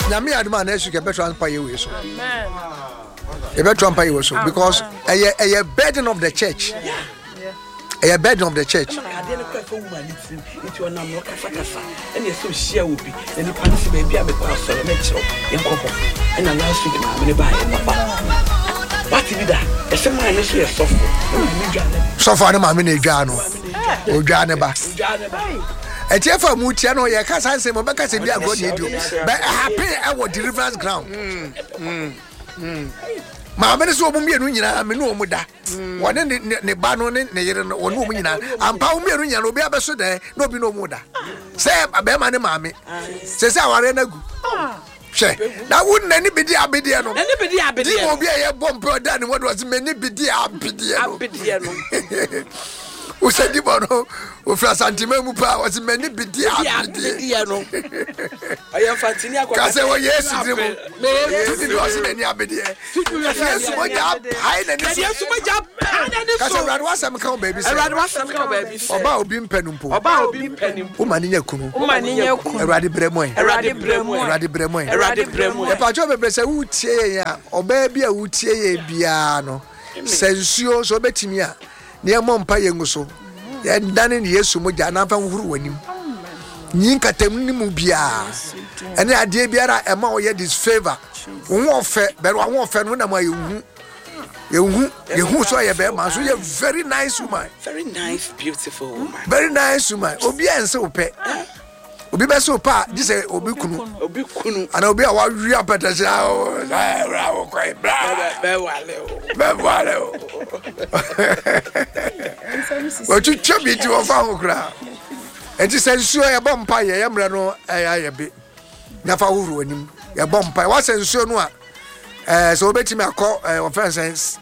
Nyame aduma na esu ke beto ampa ye we so. Amen. E beto ampa ye we so because a burden of the church. A burden of the church. What did that? A semi is So far, my mini Jano or Janeba. A Jeffa Mutiano, your cousin, say, Mobaka, say, we are going to do. But happy our deliverance ground. My minister will be a Nuna, I mean, no muda. One in the Banon, or no Mina, and Paumian will be a Basuda, no be no muda. Say, a bear mammy. Says our enemy. That wouldn't anybody abediano. Anybody abediano will be a bomb done what was many bidi abediano. Who said the bono? Who for Santimemupa was many bidi abediano. I am Fantinia. Cause I was yes, it wasn't any abedia. Yes, my job, I job. Cause I was some come babies. I was some come babies. About being penumpo. About being penum. Umania Kuno. Umania Kuno. Radi Bremoy. Radi Bremoy. Radi Bremoy. Radi Bremoy. If I job a person who say, or baby, I would say, Biano. Sensio so betimia. Near Mompa Yanguso. And done in years, so much another who him. Ninka temnimubia. And the idea biara ema ye disfavor. Won fe, but one won fe no na ma you so ye be ma so ye very nice woman. Very nice, beautiful woman. Very nice woman. Obi ense ope. Obi be so pa, this say obi kunu. Obi kunu. And obi a wa wi apata sha o. Ra wo kwai bra. Be wale o. Be wale o. What you chop it to fa ho kra. And she says, "Sure, a bomb pie, I am rano, I bit. Nafa uru him, a bomb pie. What's in so no? So bet him a call of friends,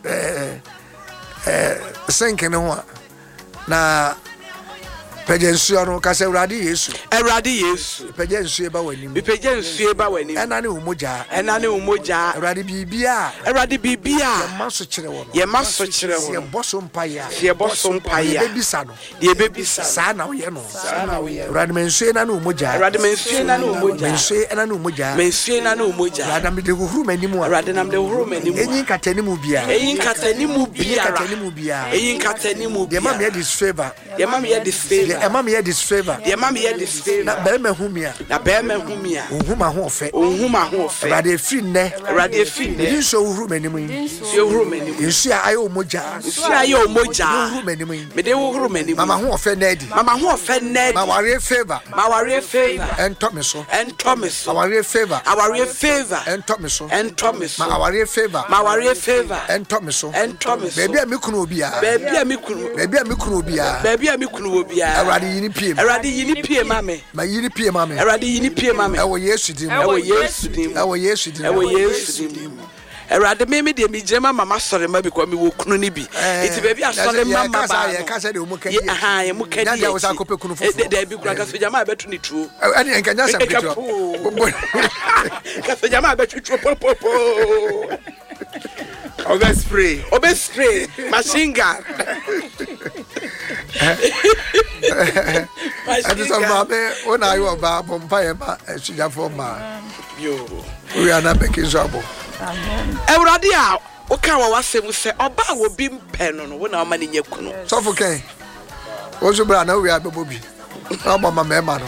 sinking one. Na Pegensuano Caseradi is a radius, Pegensuba when him, Pegensuba when him, and I knew Moja, and I knew Moja, Radibia, a Radibia, Master, your master, your bosom pie, your bosom pie, baby son, your baby son, Radmensuena no Moja, Radmensuena no Moja, and I know Moja, Mensuena no Moja, Radam the room anymore, Radam the room anymore, any catenimubia, any catenimubia, any catenimubia, your mammy had this favor, your mammy had this favor. Your mammy had this favor. Your mammy had this favor. Na bema humia. Na bema humia. Uhuma hofe. Uhuma hofe. Rade finne. Rade finne. You so room anymore. So room anymore. You see ayo moja. You see ayo moja. Room anymore. Me de room anymore. Mama hofe nedi. Mama hofe nedi. Ma ware favor. Ma ware favor. And Thomaso. And Thomas. Ma ware favor. Our favor. And Thomaso. And Thomas. Ma ware favor. Ma ware favor. And Thomaso. And Thomas. Baby a mikunu obia. Baby a mikunu. Baby a mikunu obia. Baby a mikunu obia. Eradi yini pie. Eradi yini pie mame. Ma yini pie mame. Eradi yini pie mame. Ewo Yesu dim. Ewo Yesu dim. Ewo Yesu dim. Ewo Yesu dim. Eradi me de mi jema mama sore ma because me wo kunu ni bi. Iti baby asore mama ba. Ye kasa de o mukadi. Aha ye mukadi. Ndia wo sa kope kunu fufu. De bi kura kasa jama betu ni tuo. Ani enkanya sam betu. Kasa jama betu tuo po. Obe spray. Machine gun. I just when I was about Pompire, she got for my. We are not making trouble. Euradia, Okawa was say, Oba will be pen when our money in kuno. So, okay. Also, I know we are Bobby. Oh, Mamma Memano.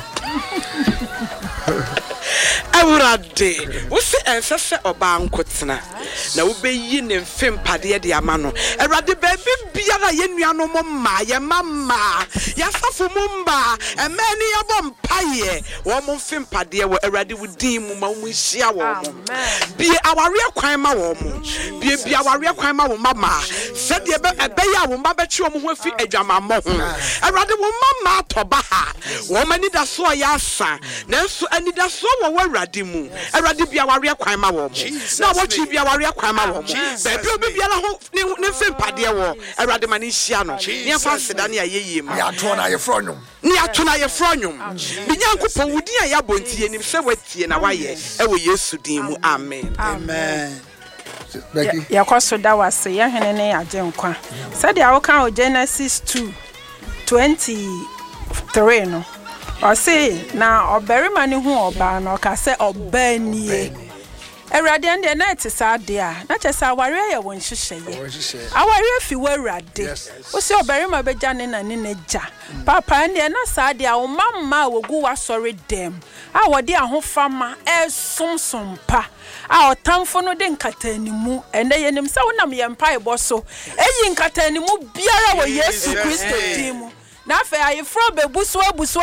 Awurade wo se ensese oba nkotena na wo beyi ne mfem pade de amano awurade baabi biara ye nuano mo ma ye mama ya safo mo mba emani yabo mpaye wo mo mfem pade wo awurade wo din mu ma wo hia wo mo bie aware kwan ma wo mo bie aware kwan ma wo mama se de ebe ya wo mba bechi wo mo ho afi adwamammo ho awurade wo mama toba ha wo mani da so ya asa nanso ani da so wo Radimu, a radibia warrior crime. Now, what you be a warrior crime? Baby, be a whole new padia war, a radimaniciano, near Fansidania ye, Niatona Ephronum, Niatona Ephronum, Bianco Wodia Yabonti and himself with and away, and we used to deem. Amen. Amen. Yakoso da was a young and a genqua. Said the account Genesis 2:23. No. Ɔse na ɔbarima ne ho ɔbaa no ɔka sɛ ɔbaa nie. Awurade ande na ɛte saa de a na kyɛ sɛ aware yɛ wɔn hyehyɛyɛ. Aware fi wɔ Awurade. Wo sɛ ɔbarima bɛgya ne na ne n'agya. Papa ande na saa de a wo mamma a wogu wasɔre dɛm a wɔde ahofama ɛsomsompa a ɔtamfo no de nkatanimu ɛnɛ yɛnim sɛ wonam yɛ mpaebɔ so ɛyi nkatanimu biara wɔ Yesu Kristo din mu. Na fe ayefro bebuso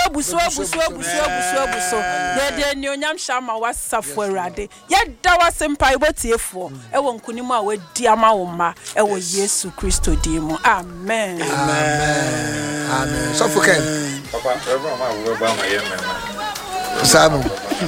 yede ni onyam shama wasafo Awurade yeda wasempa ibotiefo ewo nkunimu a wadi ama wo ma ewo Yesu Kristo din mu. Amen. Amen. So for Ken Papa we ba ma yema Samu.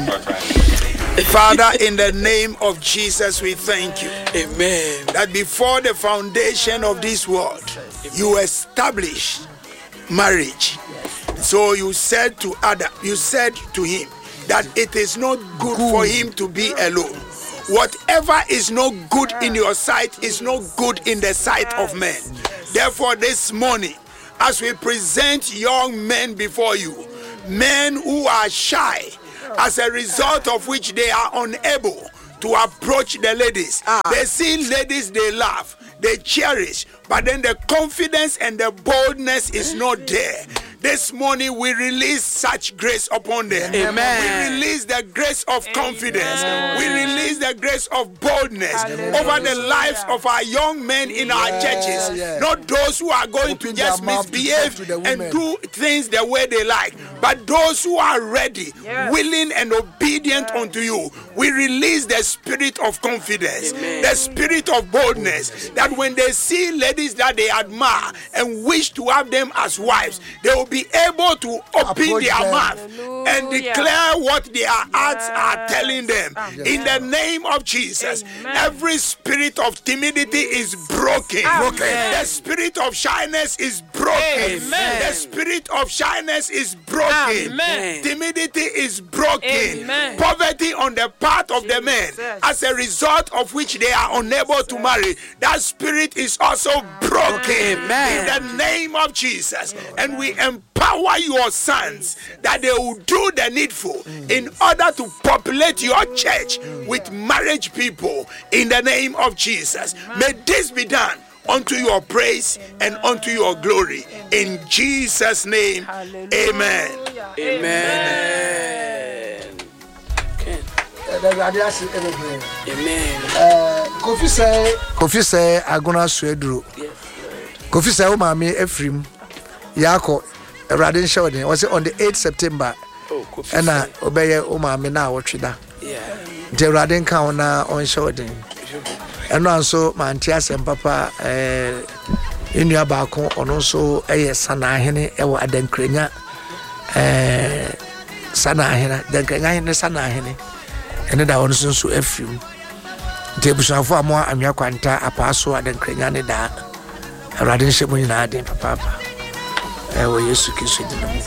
Father, in the name of Jesus, we thank you. Amen. That before the foundation of this world, you established marriage. So you said to Adam, you said to him that it is not good for him to be alone. Whatever is not good in your sight is not good in the sight of men. Therefore, this morning, as we present young men before you, men who are shy, as a result of which they are unable to approach the ladies. They see ladies, they laugh, they cherish, but then the confidence and the boldness is not there. This morning we release such grace upon them. Amen. We release the grace of confidence. We release the grace of boldness over the lives of our young men in our churches. Not those who are going to just misbehave and do things the way they like, but those who are ready, willing and obedient unto you. We release the spirit of confidence, the spirit of boldness, that when they see ladies that they admire and wish to have them as wives, they will be able to open their mouth and declare what their hearts are telling them. In the name of Jesus, every spirit of timidity is broken. The spirit of shyness is broken. The spirit of shyness is broken. Timidity is broken. Poverty on the part of the men, as a result of which they are unable to marry, that spirit is also broken. In the name of Jesus. And we empower your sons that they will do the needful in order to populate your church with marriage people in the name of Jesus. May this be done unto your praise and unto your glory. In Jesus' name, amen. Amen. Kofi say agona sueduro. Kofi say o ma me Efrim Yako Awurade nhye odin. Was on the 8th September. And obeye o ma me na wotweda. Je Awurade nka ona on nhye odin. Eno anso manti asem papa enua baako ono so eye sana ahene ewo adankrenya sana ahene dankrenya ahene sana ahene ene da ono so Efrim. Debushafo amwa amya kwanta apaso adankrenya ne da Awurade nhye mo nyina den papa ewo Yesu Kristo din mu.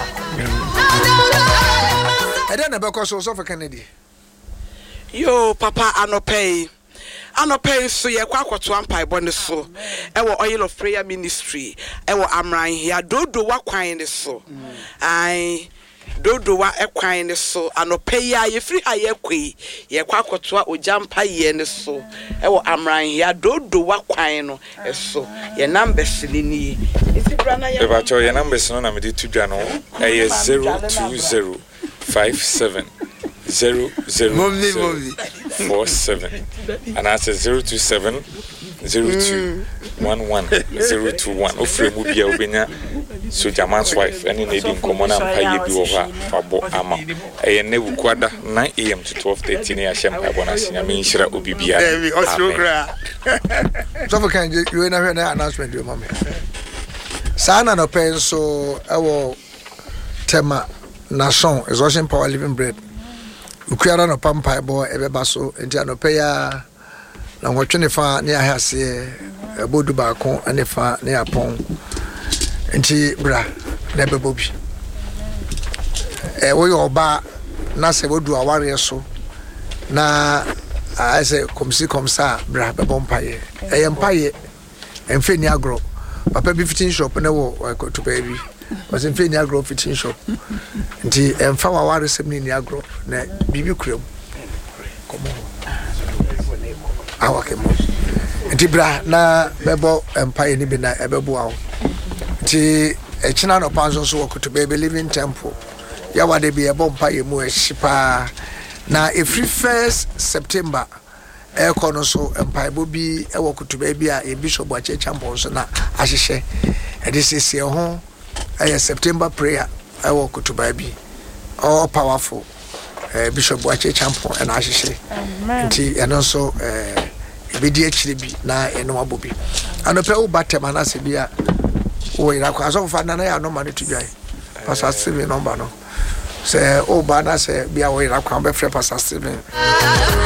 Ede na beko so for Kennedy. Yo papa anopay so ye kwa kwato ampa ne so ewo Oil of Prayer Ministry ewo amran hia dodo wa kwan ne so ai dodo wa ekwan ne so anopay ya ye free ayekwe ye kwa kwato ojampa ye ne so ewo amran hia dodo wa kwan no eso ye numbers ni Eba cho ye numbers no na me di tudwa no 02057 0047 and I said 027 02 11 021 ofre mu bia obenya so Jaman's wife and in Edin Komona Mpaye bi wo ha fabo ama eye ne wukwada 9 am to 12:30 ne ahyem abona sinya me nhira obibia So for can you na hear announcement you mama sana no pen so ewo tema nation exhaustion power living bread ukuara no pampa bo ebeba so enti anope ya na nwotwe fa ne ahase ebodu baako ane fa ne apon enti bra na bebo bi wo yo ba na se bodu aware so na ase komsa bra bebo mpaye mpaye emfe ni agro papa bi fitin shop na wo to baby was in Fenia Grove fitting shop. And found our assembly in Nia Grove, Bibi Cream. Come on. Our came on. Tibra na Bebo Empire Nibina Ebebo. Ti a Chinano Panzos walk to Baby Living Temple. Yawa de be a bompire mu shipa. Na every 1st September. Aircon so Empire Bobby, a walk to baby a bishop watch champons na Ashishe. And this is your home. A September prayer. I walk to baby. All powerful. Bishop watch champon and Ashishe. And also BDH na eno abobi. And a pale batter manasibia. Oh, in a class of Fanana, no money to join. Pastor Steven number no. Say, oh, Bana say, be away, I'll come back for Pastor Steven.